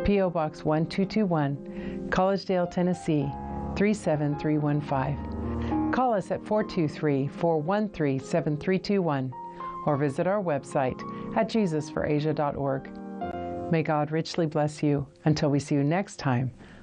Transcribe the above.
P.O. Box 1221, Collegedale, Tennessee 37315. Call us at 423-413-7321 or visit our website at jesusforasia.org. May God richly bless you. Until we see you next time,